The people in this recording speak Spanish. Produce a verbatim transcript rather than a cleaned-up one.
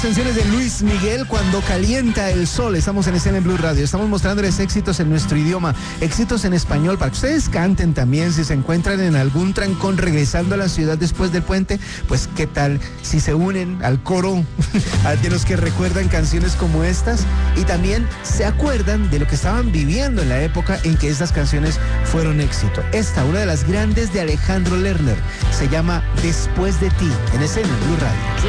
Canciones de Luis Miguel, Cuando calienta el sol. Estamos en Escena en Blue Radio. Estamos mostrándoles éxitos en nuestro idioma, éxitos en español, para que ustedes canten también. Si se encuentran en algún trancón regresando a la ciudad después del puente, pues qué tal si se unen al coro de los que recuerdan canciones como estas y también se acuerdan de lo que estaban viviendo en la época en que estas canciones fueron éxito. Esta, una de las grandes de Alejandro Lerner, se llama Después de ti, en Escena en Blue Radio.